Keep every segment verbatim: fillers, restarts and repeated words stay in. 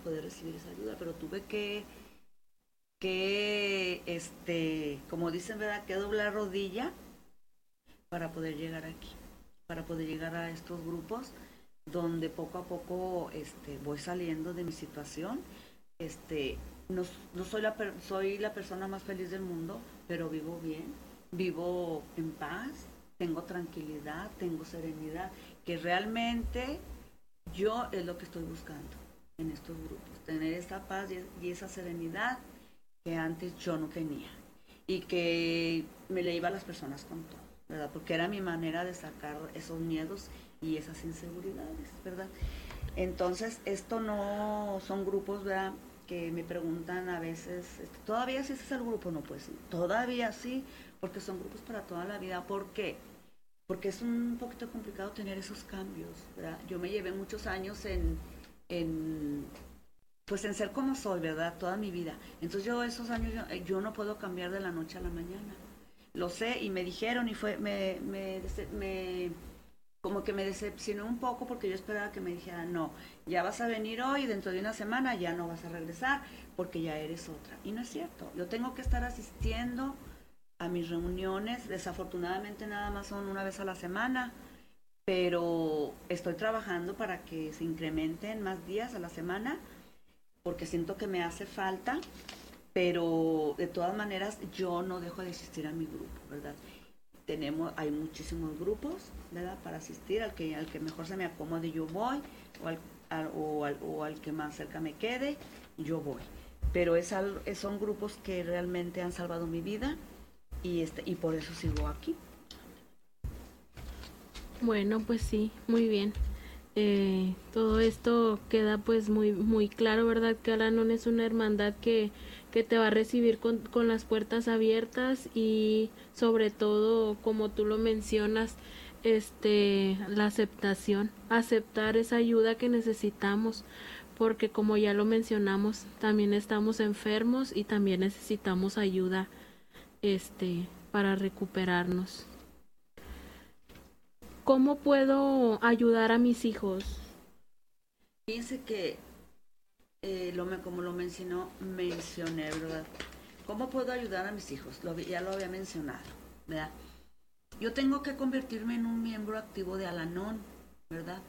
poder recibir esa ayuda, pero tuve que, que este, como dicen, ¿verdad?, que doblar rodilla para poder llegar aquí, para poder llegar a estos grupos donde poco a poco este, voy saliendo de mi situación. Este, no, no soy, la per, soy la persona más feliz del mundo, pero vivo bien, vivo en paz, tengo tranquilidad, tengo serenidad, que realmente yo es lo que estoy buscando en estos grupos, tener esa paz y esa serenidad que antes yo no tenía y que me le iba a las personas con todo, ¿verdad? Porque era mi manera de sacar esos miedos y esas inseguridades, ¿verdad? Entonces, esto no son grupos, ¿verdad?, que me preguntan a veces, ¿todavía sí es el grupo? No, pues sí, todavía sí, porque son grupos para toda la vida. ¿Por qué? Porque es un poquito complicado tener esos cambios, ¿verdad? Yo me llevé muchos años en, en pues en ser como soy, ¿verdad? Toda mi vida. Entonces yo esos años, yo, yo no puedo cambiar de la noche a la mañana. Lo sé y me dijeron y fue, me, me, me como que me decepcionó un poco porque yo esperaba que me dijeran, no, ya vas a venir hoy, dentro de una semana ya no vas a regresar porque ya eres otra. Y no es cierto, yo tengo que estar asistiendo a mis reuniones, desafortunadamente nada más son una vez a la semana, pero estoy trabajando para que se incrementen más días a la semana porque siento que me hace falta, pero de todas maneras yo no dejo de asistir a mi grupo, ¿verdad? Tenemos, hay muchísimos grupos, ¿verdad?, para asistir, al que, al que mejor se me acomode yo voy, o al, al, o, al, o al que más cerca me quede, yo voy. Pero es al, son grupos que realmente han salvado mi vida y, este, y por eso sigo aquí. Bueno, pues sí, muy bien. Eh, todo esto queda pues muy muy claro, ¿verdad? Que Al-Anon es una hermandad que, que te va a recibir con, con las puertas abiertas y sobre todo, como tú lo mencionas, este la aceptación, aceptar esa ayuda que necesitamos, porque como ya lo mencionamos, también estamos enfermos y también necesitamos ayuda este para recuperarnos. ¿Cómo puedo ayudar a mis hijos? Fíjense que, eh, lo, como lo mencionó, mencioné, ¿verdad? ¿Cómo puedo ayudar a mis hijos? Lo, ya lo había mencionado, ¿verdad? Yo tengo que convertirme en un miembro activo de Al-Anon, ¿verdad?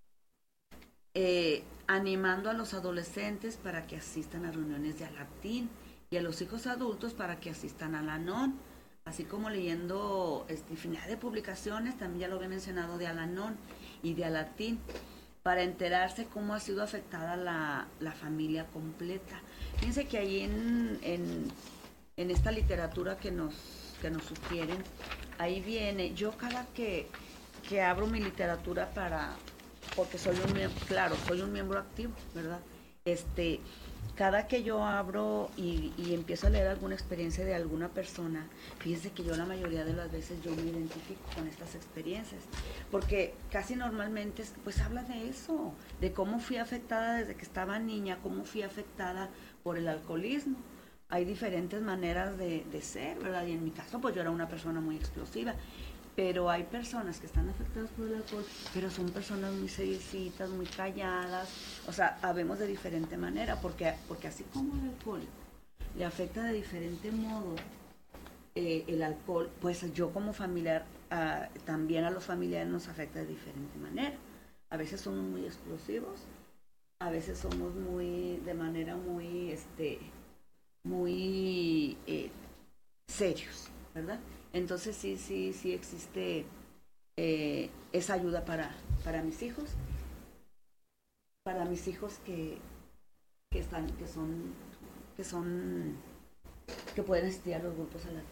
Eh, animando a los adolescentes para que asistan a reuniones de Alatín y a los hijos adultos para que asistan a Al-Anon, así como leyendo este, infinidad de publicaciones, también ya lo había mencionado, de Al-Anon y de Alatín, para enterarse cómo ha sido afectada la, la familia completa. Fíjense que ahí en, en, en esta literatura que nos, que nos sugieren, ahí viene, yo cada que, que abro mi literatura para, porque soy un miembro, claro, soy un miembro activo, ¿verdad? Este, cada que yo abro y, y empiezo a leer alguna experiencia de alguna persona, fíjense que yo la mayoría de las veces yo me identifico con estas experiencias, porque casi normalmente pues habla de eso, de cómo fui afectada desde que estaba niña, cómo fui afectada por el alcoholismo. Hay diferentes maneras de, de ser, ¿verdad? Y en mi caso pues yo era una persona muy explosiva, pero hay personas que están afectadas por el alcohol, pero son personas muy seriecitas, muy calladas, o sea, habemos de diferente manera, porque, porque así como el alcohol le afecta de diferente modo, eh, el alcohol, pues yo como familiar, uh, también a los familiares nos afecta de diferente manera. A veces somos muy explosivos, a veces somos muy, de manera muy, este, muy eh, serios, ¿verdad? Entonces sí, sí, sí existe eh, esa ayuda para, para mis hijos, para mis hijos que, que están, que son, que son, que pueden estudiar los grupos a la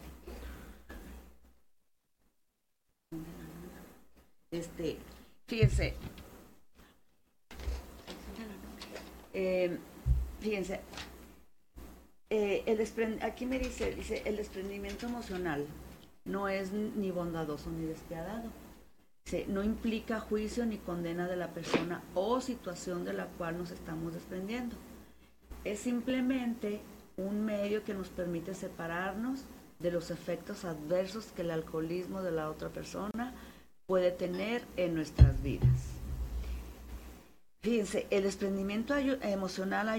este, fíjense, eh, fíjense, eh, el desprend, aquí me dice, dice, el desprendimiento emocional no es ni bondadoso ni despiadado. Dice, no implica juicio ni condena de la persona o situación de la cual nos estamos desprendiendo. Es simplemente un medio que nos permite separarnos de los efectos adversos que el alcoholismo de la otra persona puede tener en nuestras vidas. Fíjense, el desprendimiento emocional